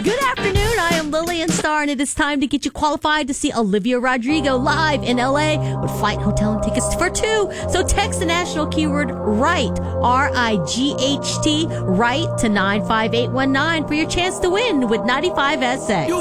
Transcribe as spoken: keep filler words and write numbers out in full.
Good afternoon. I am Lillian Starr, and it is time to get you qualified to see Olivia Rodrigo live in L A with flight, hotel, and tickets for two. So text the national keyword RIGHT, R I G H T, RIGHT to nine five eight one nine for your chance to win with ninety-five S X.